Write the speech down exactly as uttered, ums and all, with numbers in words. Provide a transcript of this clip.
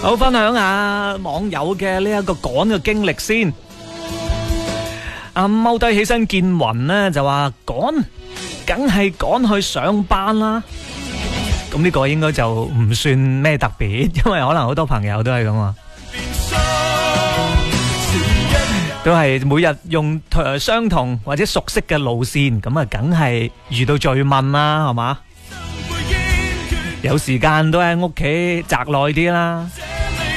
好，分享下網友嘅呢一個趕嘅經歷先。阿踎低起身見雲呢，就話趕，梗係趕去上班啦。咁呢個應該就唔算咩特別，因為可能好多朋友都係咁啊，都係每日用相同或者熟悉嘅路線，咁啊梗係遇到罪問啦，係嘛？有時間都喺屋企宅耐啲啦。